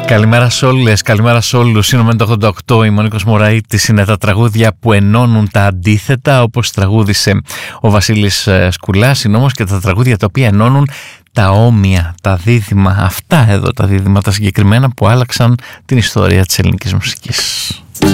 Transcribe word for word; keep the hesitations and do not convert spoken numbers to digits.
Καλημέρα σε όλες, καλημέρα σε όλους. Είναι το ογδόντα οκτώ, η Μονίκος Μωραΐτης. Είναι τα τραγούδια που ενώνουν τα αντίθετα, όπως τραγούδισε ο Βασίλης Σκουλάς. Είναι όμως και τα τραγούδια τα οποία ενώνουν τα όμοια, τα δίδυμα. Αυτά εδώ τα δίδυμα, τα συγκεκριμένα που άλλαξαν την ιστορία της ελληνικής μουσικής.